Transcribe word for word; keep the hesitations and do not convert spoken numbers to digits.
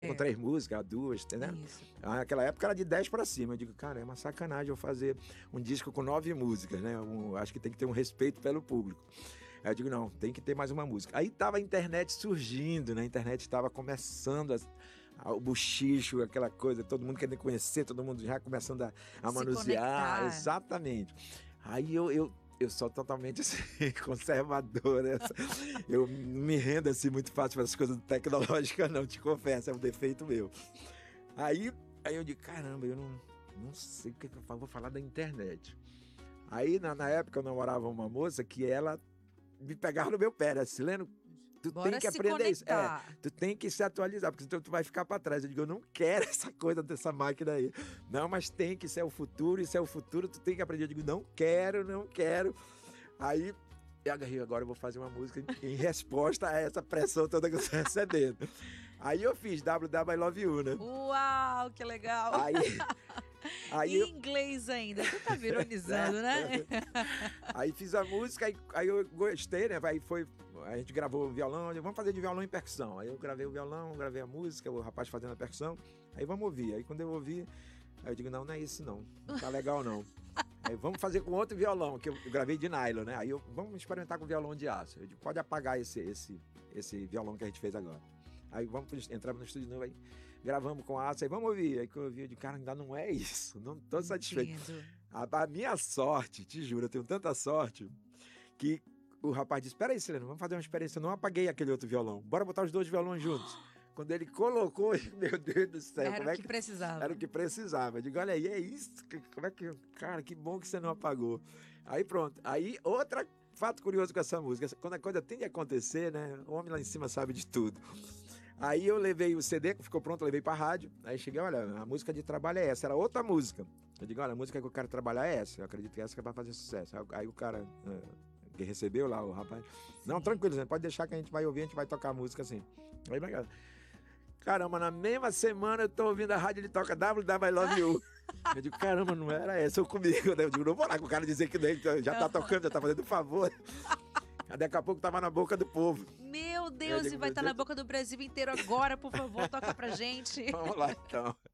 com três músicas, duas, entendeu? Isso. Naquela época era de dez pra cima. Eu digo, cara, é uma sacanagem eu fazer um disco com nove músicas, né? Um, acho que tem que ter um respeito pelo público. Aí eu digo, não, tem que ter mais uma música. Aí tava a internet surgindo, né? A internet estava começando a, o buchicho, aquela coisa, todo mundo querendo conhecer, todo mundo já começando a, a manusear. Conectar. Exatamente. Aí eu, eu, eu sou totalmente assim, conservador. Essa, eu não me rendo assim muito fácil para as coisas tecnológicas, não, te confesso, é um defeito meu. Aí, aí eu digo, caramba, eu não, não sei o que, que eu falo, vou falar da internet. Aí na, na época eu namorava uma moça que ela me pegava no meu pé, né? Sileno, tu Bora tem que se aprender isso. É, conectar. tu tem que se atualizar, porque senão tu vai ficar pra trás. Eu digo, eu não quero essa coisa dessa máquina aí. Não, mas tem que, isso é o futuro, isso é o futuro, tu tem que aprender. Eu digo, não quero, não quero. Aí eu agarrei, agora eu vou fazer uma música em, em resposta a essa pressão toda que eu tô recebendo. Aí eu fiz W W I Love You, né? Uau, que legal. Aí, aí em eu, inglês ainda. Você tá ironizando, né? aí fiz a música, aí, aí eu gostei, né? Aí foi, a gente gravou o violão, eu digo, vamos fazer de violão em percussão. Aí eu gravei o violão, gravei a música, o rapaz fazendo a percussão. Aí vamos ouvir. Aí quando eu ouvi, aí eu digo, não, não é isso não, não tá legal não. Aí vamos fazer com outro violão, que eu gravei de nylon, né? Aí eu, vamos experimentar com violão de aço. Eu digo, pode apagar esse, esse, esse violão que a gente fez agora. Aí vamos, entramos no estúdio novo, aí gravamos com aço, aí vamos ouvir. Aí que eu ouvi, eu digo, cara, ainda não é isso, não tô satisfeito. A, a minha sorte, te juro, eu tenho tanta sorte, que o rapaz disse, espera aí, Sileno, vamos fazer uma experiência. Eu não apaguei aquele outro violão, bora botar os dois violões juntos. Quando ele colocou, meu Deus do céu. Era como o é que precisava. Era o que precisava. Eu digo, olha aí, é isso. Como é que... Cara, que bom que você não apagou. Aí pronto. Aí outra fato curioso com essa música. Quando a coisa tem de acontecer, né? O homem lá em cima sabe de tudo. Aí eu levei o C D, que ficou pronto, eu levei pra rádio. Aí cheguei, olha, a música de trabalho é essa. Era outra música. Eu digo, olha, a música que eu quero trabalhar é essa. Eu acredito que essa que vai fazer sucesso. Aí, aí o cara... que recebeu lá, o rapaz... Não, tranquilo, você pode deixar que a gente vai ouvir, a gente vai tocar a música assim. Aí, legal. Caramba, na mesma semana eu tô ouvindo a rádio, ele toca W W I Love You. Eu digo, caramba, não era essa ou comigo? Eu digo, não vou lá com o cara dizer que já tá tocando, já tá fazendo um favor. Daqui a pouco tava na boca do povo. Meu Deus, digo, e vai estar tá Deus. na boca do Brasil inteiro agora, por favor, toca pra gente. Vamos lá então.